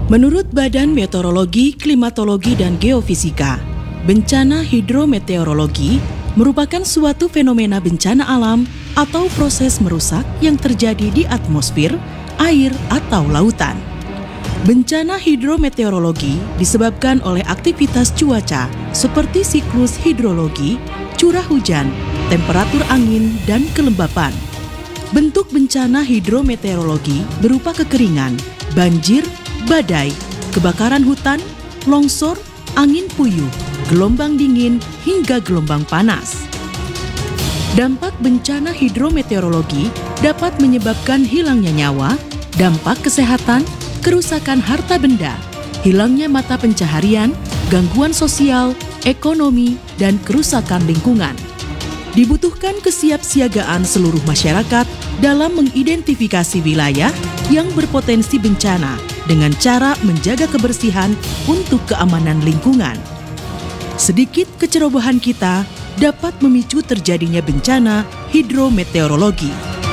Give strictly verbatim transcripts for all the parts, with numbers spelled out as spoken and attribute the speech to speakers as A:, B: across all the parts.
A: Menurut Badan Meteorologi, Klimatologi, dan Geofisika, bencana hidrometeorologi merupakan suatu fenomena bencana alam atau proses merusak yang terjadi di atmosfer, air, atau lautan. Bencana hidrometeorologi disebabkan oleh aktivitas cuaca seperti siklus hidrologi, curah hujan, temperatur angin, dan kelembapan. Bentuk bencana hidrometeorologi berupa kekeringan, banjir, badai, kebakaran hutan, longsor, angin puyuh, gelombang dingin, hingga gelombang panas. Dampak bencana hidrometeorologi dapat menyebabkan hilangnya nyawa, dampak kesehatan, kerusakan harta benda, hilangnya mata pencaharian, gangguan sosial, ekonomi, dan kerusakan lingkungan. Dibutuhkan kesiapsiagaan seluruh masyarakat dalam mengidentifikasi wilayah yang berpotensi bencana dengan cara menjaga kebersihan untuk keamanan lingkungan. Sedikit kecerobohan kita dapat memicu terjadinya bencana hidrometeorologi.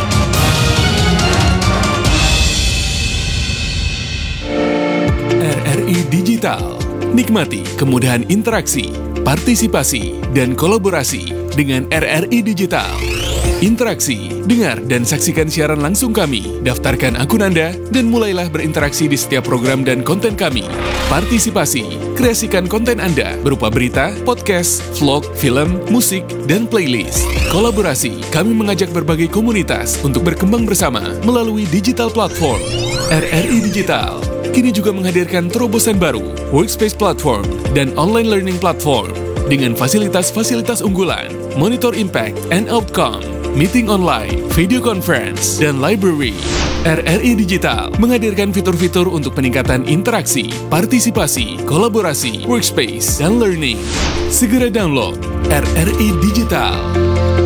B: R R I Digital. Nikmati kemudahan interaksi, partisipasi, dan kolaborasi dengan R R I Digital. Interaksi, dengar dan saksikan siaran langsung kami, daftarkan akun Anda, dan mulailah berinteraksi di setiap program dan konten kami. Partisipasi, kreasikan konten Anda berupa berita, podcast, vlog, film, musik, dan playlist. Kolaborasi, kami mengajak berbagai komunitas untuk berkembang bersama melalui digital platform. R R I Digital kini juga menghadirkan terobosan baru, workspace platform, dan online learning platform dengan fasilitas-fasilitas unggulan, monitor impact and outcome, meeting online, video conference, dan library. R R I Digital menghadirkan fitur-fitur untuk peningkatan interaksi, partisipasi, kolaborasi, workspace, dan learning. Segera download R R I Digital.